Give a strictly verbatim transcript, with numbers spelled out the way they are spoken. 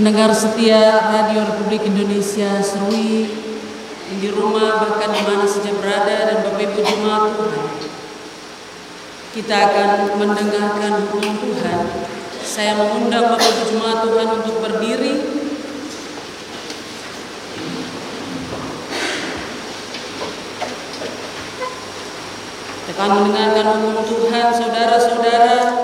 Pendengar setia Radio Republik Indonesia Serui, yang di rumah bahkan di mana saja berada, dan Bapak Ibu Jemaat Tuhan, kita akan mendengarkan hukum Tuhan. Saya mengundang Bapak Ibu Jemaat Tuhan untuk berdiri. Kita akan mendengarkan hukum Tuhan, saudara-saudara.